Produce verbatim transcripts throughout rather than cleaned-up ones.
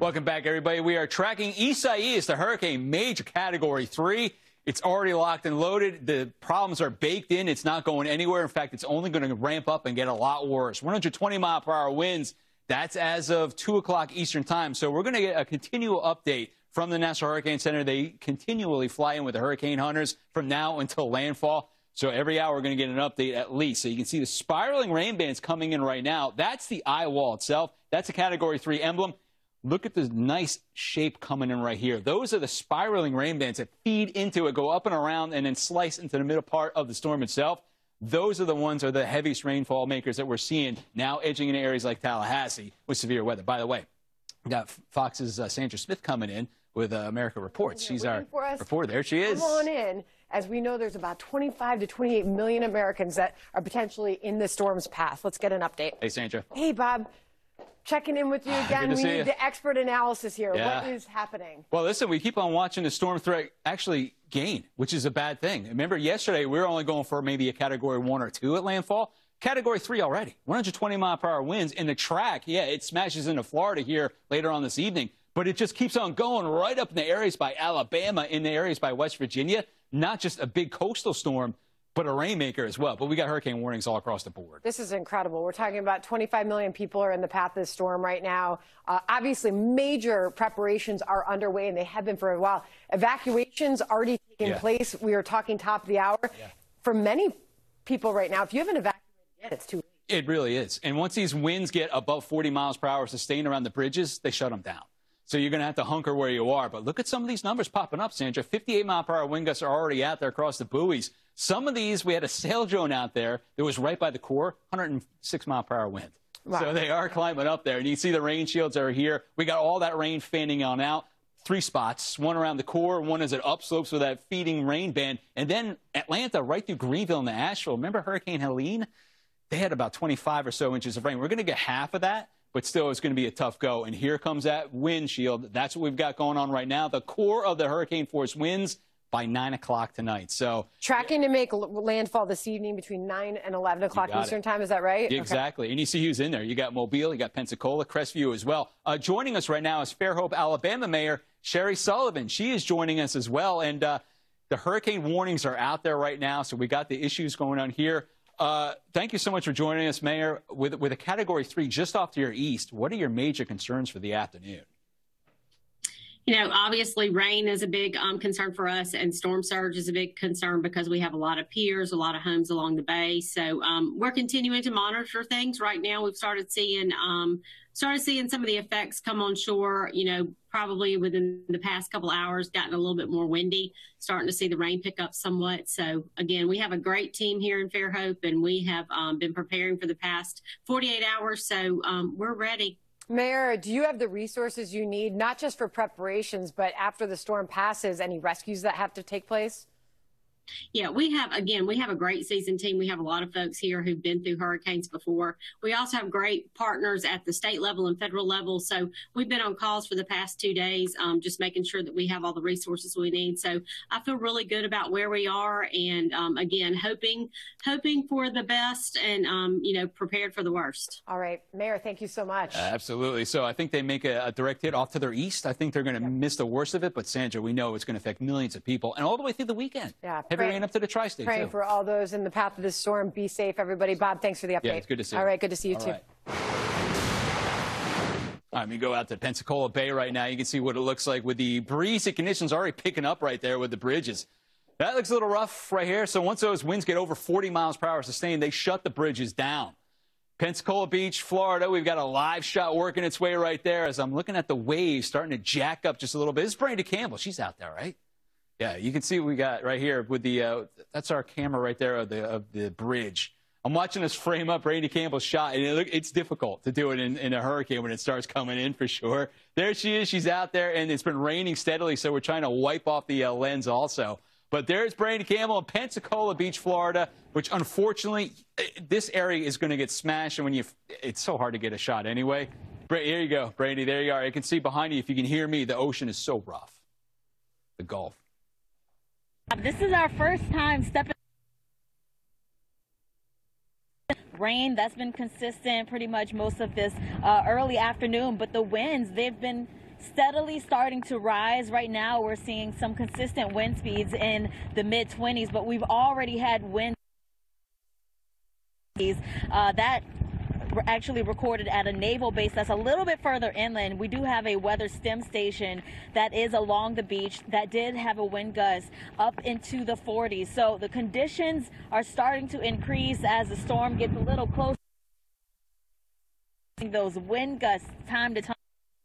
Welcome back, everybody. We are tracking Isaias, the hurricane, major category three. It's already locked and loaded. The problems are baked in. It's not going anywhere. In fact, it's only going to ramp up and get a lot worse. one hundred twenty mile per hour winds. That's as of two o'clock Eastern time. So we're going to get a continual update from the National Hurricane Center. They continually fly in with the hurricane hunters from now until landfall. So every hour we're going to get an update at least. So you can see the spiraling rain bands coming in right now. That's the eye wall itself. That's a category three emblem. Look at this nice shape coming in right here. Those are the spiraling rain bands that feed into it, go up and around, and then slice into the middle part of the storm itself. Those are the ones that are the heaviest rainfall makers that we're seeing now edging into areas like Tallahassee with severe weather. By the way, we got Fox's uh, Sandra Smith coming in with uh, America Reports. She's our reporter. There she is. Come on in. As we know, there's about twenty-five to twenty-eight million Americans that are potentially in the storm's path. Let's get an update. Hey, Sandra. Hey, Bob. Checking in with you again. We need you. the expert analysis here. Yeah. What is happening? Well, listen, we keep on watching the storm threat actually gain, which is a bad thing. Remember, yesterday we were only going for maybe a category one or two at landfall. Category three already. one hundred twenty mile per hour winds. In the track, yeah, it smashes into Florida here later on this evening. But it just keeps on going right up in the areas by Alabama, in the areas by West Virginia. Not just a big coastal storm, but a rainmaker as well. But we got hurricane warnings all across the board. This is incredible. We're talking about twenty-five million people are in the path of this storm right now. Uh, obviously, major preparations are underway, and they have been for a while. Evacuations already taking yeah. place. We are talking top of the hour. Yeah. For many people right now, if you haven't evacuated yet, it's too late. It really is. And once these winds get above forty miles per hour sustained around the bridges, they shut them down. So you're going to have to hunker where you are. But look at some of these numbers popping up, Sandra. fifty-eight mile per hour wind gusts are already out there across the buoys. Some of these, we had a sail drone out there that was right by the core, one hundred six mile per hour wind. Wow. So they are climbing up there. And you see the rain shields are here. We got all that rain fanning on out. Three spots, one around the core, one is at upslopes with that feeding rain band. And then Atlanta, right through Greenville and Asheville. Remember Hurricane Helene? They had about twenty-five or so inches of rain. We're going to get half of that. But still, it's going to be a tough go. And here comes that wind shield. That's what we've got going on right now. The core of the hurricane force winds by nine o'clock tonight. So tracking to make landfall this evening between nine and eleven o'clock Eastern time. Is that right? Exactly. Okay. And you see who's in there. You got Mobile, you got Pensacola, Crestview as well. Uh, joining us right now is Fairhope, Alabama Mayor Sherry Sullivan. She is joining us as well. And uh, the hurricane warnings are out there right now. So we got the issues going on here. Uh, thank you so much for joining us, Mayor. With, with a category three just off to your east, what are your major concerns for the afternoon? You know, obviously rain is a big um, concern for us, and storm surge is a big concern because we have a lot of piers, a lot of homes along the bay. So um, we're continuing to monitor things. Right now, we've started seeing um, started seeing some of the effects come on shore. You know, probably within the past couple hours, gotten a little bit more windy, starting to see the rain pick up somewhat. So again, we have a great team here in Fairhope, and we have um, been preparing for the past forty-eight hours. So um, we're ready. Mayor, do you have the resources you need, not just for preparations, but after the storm passes, any rescues that have to take place? Yeah, we have, again, we have a great seasoned team. We have a lot of folks here who've been through hurricanes before. We also have great partners at the state level and federal level. So we've been on calls for the past two days, um, just making sure that we have all the resources we need. So I feel really good about where we are. And um, again, hoping, hoping for the best and, um, you know, prepared for the worst. All right. Mayor, thank you so much. Uh, absolutely. So I think they make a, a direct hit off to their east. I think they're going to yeah. miss the worst of it. But Sandra, we know it's going to affect millions of people and all the way through the weekend. Yeah. Heavy rain up to the tri-state, Praying too. for all those in the path of this storm. Be safe, everybody. Bob, thanks for the update. Yeah, it's good to see you. All right, good to see you, all too. Right. All right, we go out to Pensacola Bay right now. You can see what it looks like with the breezy conditions already picking up right there with the bridges. That looks a little rough right here. So once those winds get over forty miles per hour sustained, they shut the bridges down. Pensacola Beach, Florida, we've got a live shot working its way right there as I'm looking at the waves starting to jack up just a little bit. This is Brandy Campbell. She's out there, right? Yeah, you can see what we got right here with the, uh, that's our camera right there of the, of the bridge. I'm watching this frame up Randy Campbell's shot, and it, it's difficult to do it in, in a hurricane when it starts coming in for sure. There she is. She's out there, and it's been raining steadily, so we're trying to wipe off the uh, lens also. But there's Brandy Campbell in Pensacola Beach, Florida, which unfortunately, this area is going to get smashed, and when you, it's so hard to get a shot anyway. Here you go, Brandy. There you are. I can see behind you, if you can hear me, the ocean is so rough. The Gulf. This is our first time stepping rain that's been consistent pretty much most of this uh, early afternoon, but the winds, they've been steadily starting to rise. Right now, we're seeing some consistent wind speeds in the mid twenties, but we've already had wind uh, that actually recorded at a naval base that's a little bit further inland. We do have a weather stem station that is along the beach that did have a wind gust up into the forties. So the conditions are starting to increase as the storm gets a little closer. Those wind gusts time to time.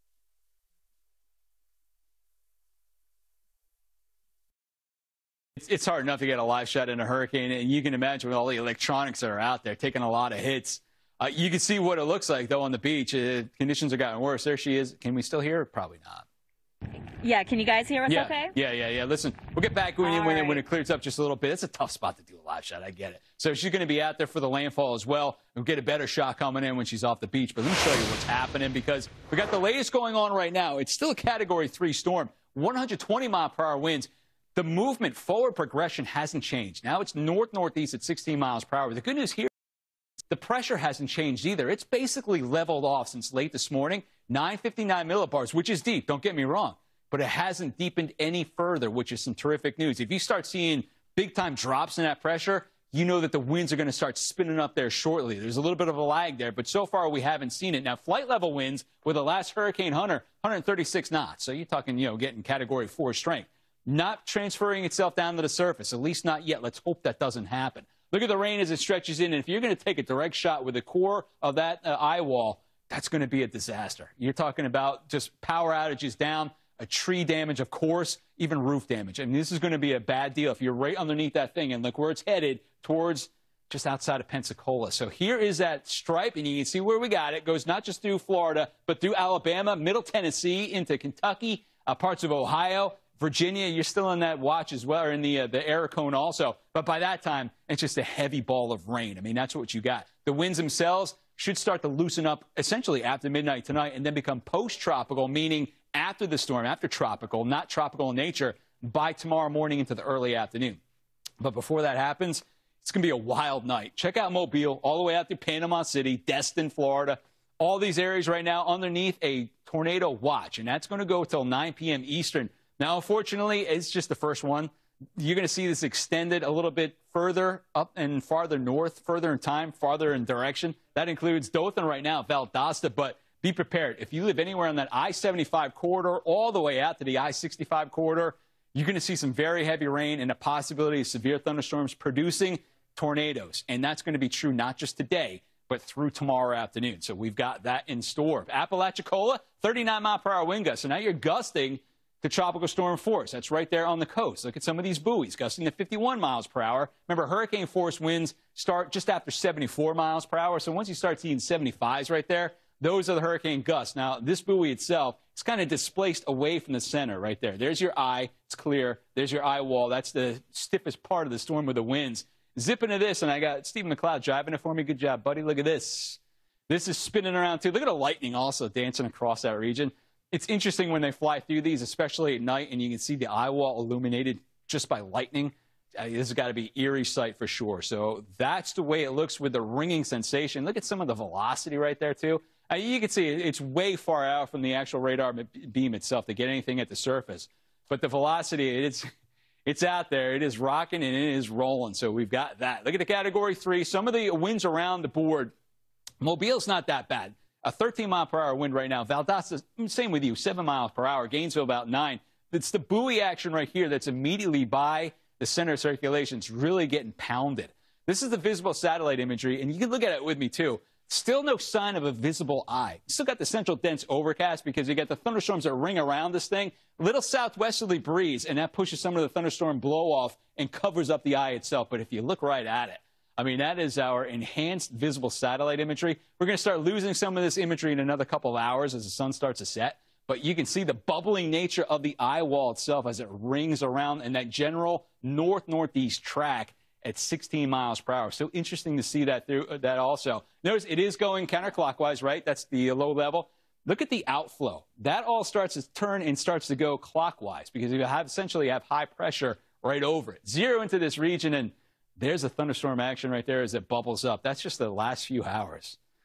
It's hard enough to get a live shot in a hurricane, and you can imagine with all the electronics that are out there taking a lot of hits. Uh, you can see what it looks like, though, on the beach. Uh, conditions are gotten worse. There she is. Can we still hear her? Probably not. Yeah, can you guys hear us yeah. okay? Yeah, yeah, yeah. Listen, we'll get back when, when, right. it, when it clears up just a little bit. It's a tough spot to do a live shot. I get it. So she's going to be out there for the landfall as well. We'll get a better shot coming in when she's off the beach. But let me show you what's happening, because we got the latest going on right now. It's still a Category three storm, one hundred twenty mile per hour winds. The movement, forward progression hasn't changed. Now it's north-northeast at sixteen miles per hour. The good news here, the pressure hasn't changed either. It's basically leveled off since late this morning, nine fifty-nine millibars, which is deep, don't get me wrong. But it hasn't deepened any further, which is some terrific news. If you start seeing big-time drops in that pressure, you know that the winds are going to start spinning up there shortly. There's a little bit of a lag there, but so far we haven't seen it. Now, flight level winds with the last Hurricane Hunter, one hundred thirty-six knots. So you're talking, you know, getting Category four strength. Not transferring itself down to the surface, at least not yet. Let's hope that doesn't happen. Look at the rain as it stretches in. And if you're going to take a direct shot with the core of that uh, eye wall, that's going to be a disaster. You're talking about just power outages down, a tree damage, of course, even roof damage. I mean, this is going to be a bad deal if you're right underneath that thing. And look where it's headed, towards just outside of Pensacola. So here is that stripe, and you can see where we got it. It goes not just through Florida, but through Alabama, Middle Tennessee, into Kentucky, uh, parts of Ohio. Virginia, you're still in that watch as well, or in the uh, the air cone also. But by that time, it's just a heavy ball of rain. I mean, that's what you got. The winds themselves should start to loosen up essentially after midnight tonight and then become post-tropical, meaning after the storm, after tropical, not tropical in nature, by tomorrow morning into the early afternoon. But before that happens, it's going to be a wild night. Check out Mobile, all the way out to Panama City, Destin, Florida. All these areas right now underneath a tornado watch, and that's going to go until nine p m Eastern. Now, unfortunately, it's just the first one. You're going to see this extended a little bit further up and farther north, further in time, farther in direction. That includes Dothan right now, Valdosta, but be prepared. If you live anywhere on that I seventy-five corridor all the way out to the I sixty-five corridor, you're going to see some very heavy rain and a possibility of severe thunderstorms producing tornadoes. And that's going to be true not just today, but through tomorrow afternoon. So we've got that in store. Apalachicola, thirty-nine mile per hour wind gusts. So now you're gusting to tropical storm force. That's right there on the coast. Look at some of these buoys gusting to fifty-one miles per hour. Remember, hurricane force winds start just after seventy-four miles per hour. So once you start seeing seventy-fives right there, those are the hurricane gusts. Now, this buoy itself is kind of displaced away from the center right there. There's your eye. It's clear. There's your eye wall. That's the stiffest part of the storm with the winds. Zip into this, and I got Stephen McLeod driving it for me. Good job, buddy. Look at this. This is spinning around, too. Look at the lightning also dancing across that region. It's interesting when they fly through these, especially at night, and you can see the eye wall illuminated just by lightning. Uh, this has got to be eerie sight for sure. So that's the way it looks with the ringing sensation. Look at some of the velocity right there, too. Uh, you can see it's way far out from the actual radar beam itself to get anything at the surface. But the velocity, it's, it's out there. It is rocking, and it is rolling. So we've got that. Look at the Category three. Some of the winds around the board. Mobile's not that bad. A thirteen mile per hour wind right now. Valdosta, same with you, seven miles per hour. Gainesville about nine. It's the buoy action right here that's immediately by the center of circulation. It's really getting pounded. This is the visible satellite imagery, and you can look at it with me too. Still no sign of a visible eye. Still got the central dense overcast because you got the thunderstorms that ring around this thing. Little southwesterly breeze, and that pushes some of the thunderstorm blow off and covers up the eye itself. But if you look right at it, I mean, that is our enhanced visible satellite imagery. We're going to start losing some of this imagery in another couple of hours as the sun starts to set. But you can see the bubbling nature of the eye wall itself as it rings around in that general north-northeast track at sixteen miles per hour. So interesting to see that through that also. Notice it is going counterclockwise, right? That's the low level. Look at the outflow. That all starts to turn and starts to go clockwise because you have essentially have high pressure right over it. Zero into this region, and there's a thunderstorm action right there as it bubbles up. That's just the last few hours.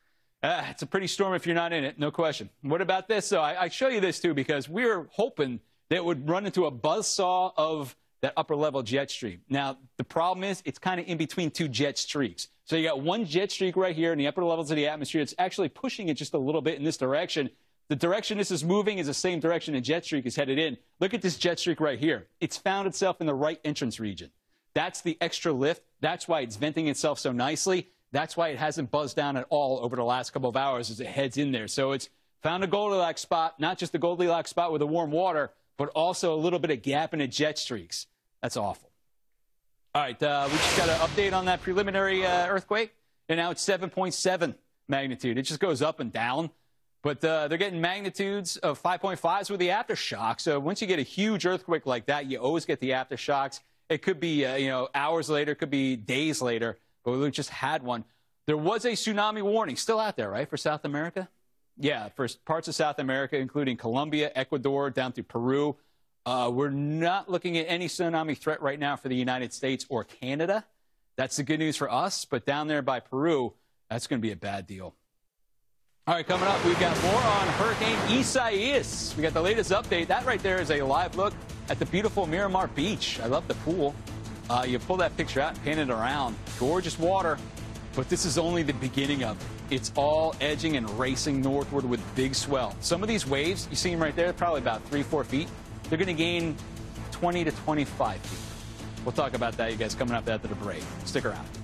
Uh, it's a pretty storm if you're not in it, no question. What about this? So I, I show you this, too, because we were hoping that it would run into a buzzsaw of that upper-level jet stream. Now, the problem is it's kind of in between two jet streaks. So you got one jet streak right here in the upper levels of the atmosphere. It's actually pushing it just a little bit in this direction. The direction this is moving is the same direction the jet streak is headed in. Look at this jet streak right here. It's found itself in the right entrance region. That's the extra lift. That's why it's venting itself so nicely. That's why it hasn't buzzed down at all over the last couple of hours as it heads in there. So it's found a Goldilocks spot, not just the Goldilocks spot with the warm water, but also a little bit of gap in the jet streaks. That's awful. All right, uh, we just got an update on that preliminary uh, earthquake, and now it's seven point seven magnitude. It just goes up and down, but uh, they're getting magnitudes of five point fives with the aftershock. So once you get a huge earthquake like that, you always get the aftershocks. It could be, uh, you know, hours later, it could be days later, but we just had one. There was a tsunami warning still out there, right, for South America? Yeah, for parts of South America, including Colombia, Ecuador, down to Peru. Uh, we're not looking at any tsunami threat right now for the United States or Canada. That's the good news for us. But down there by Peru, that's going to be a bad deal. All right, coming up, we've got more on Hurricane Isaias. We got the latest update. That right there is a live look at the beautiful Miramar Beach. I love the pool. Uh, you pull that picture out and pan it around. Gorgeous water. But this is only the beginning of it. It's all edging and racing northward with big swell. Some of these waves, you see them right there, probably about three, four feet. They're going to gain twenty to twenty-five feet. We'll talk about that, you guys, coming up after the break. Stick around.